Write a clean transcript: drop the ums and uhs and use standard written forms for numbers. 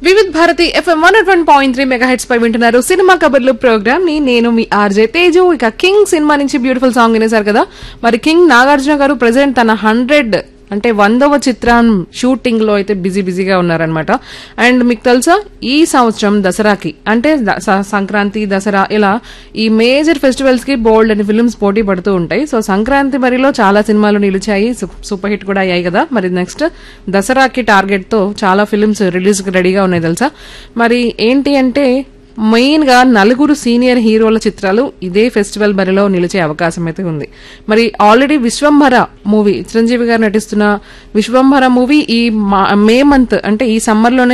Vividh Bharati FM 101.3 megahertz పై వింటున్నారు cinema కబుర్లు programme ని. నేను మీ ఆర్జే తేజు. ఇక కింగ్ సినిమా నుంచి బ్యూటిఫుల్ సాంగ్ వినేశారు కదా. మరి కింగ్ నాగార్జున గారు ప్రెసెంట్ తన 100వ చిత్రం షూటింగ్ లో అయితే బిజీగా ఉన్నారనమాట. అండ్ మీకు తెలుసా, ఈ సంవత్సరం దసరాకి అంటే సంక్రాంతి, దసరా ఇలా ఈ మేజర్ ఫెస్టివల్స్ కి బోల్డ్ అని ఫిల్మ్స్ పోటీ పడుతూ ఉంటాయి. సో సంక్రాంతి మరిలో చాలా సినిమాలు నిలిచాయి, సూపర్ హిట్ కూడా అయ్యాయి కదా. మరి నెక్స్ట్ దసరాకి టార్గెట్ తో చాలా ఫిల్మ్స్ రిలీజ్ కి రెడీగా ఉన్నాయి తెలుసా. మరి ఏంటి అంటే మెయిన్ గా 4 సీనియర్ హీరోల చిత్రాలు ఇదే ఫెస్టివల్ బరిలో నిలిచే అవకాశం అయితే ఉంది. మరి ఆల్రెడీ విశ్వంభర మూవీ, చిరంజీవి గారు నటిస్తున్న విశ్వంభర మూవీ ఈ మే మంత్ అంటే ఈ సమ్మర్ లోనే